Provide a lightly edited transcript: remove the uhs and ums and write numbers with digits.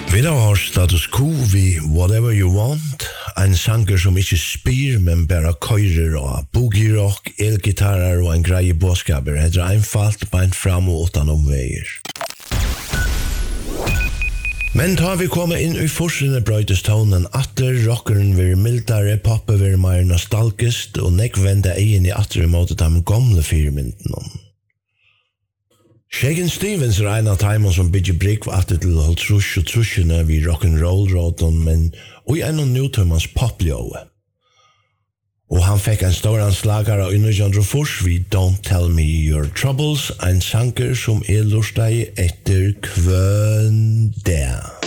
Vi har status quo vi Whatever You Want, en sanger som ikke spyr, men bare køyrer og boogie rock, elgitarer og en greie bådskaper. Det einfalt, beint fram og utan omveier. Men tar vi kommet inn i forsene brøytestonen atter, rockeren vil mildare, poppet vil mer nostalgisk, og nekk vende egen i atter i måte de gamle firmyndene. Shakin' Stevens en av timene som bygger brygg atter til trusk og truskene vid rock'n'roll-råden, men og en av newtømmans popljóe. Og han fikk en stor anslager av Innocent Rufus vid Don't Tell Me Your Troubles, en sanger som lortet etter kvøn der.